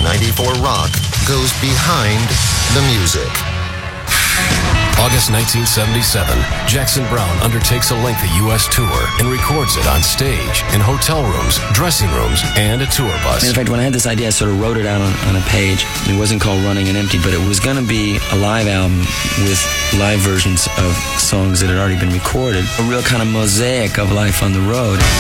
94 Rock goes behind the music. August 1977, Jackson Browne undertakes a lengthy U.S. tour and records it on stage, in hotel rooms, dressing rooms, and a tour bus. In fact, when I had this idea, I sort of wrote it out on a page. It wasn't called Running and Empty, but it was going to be a live album with live versions of songs that had already been recorded. A real kind of mosaic of life on the road.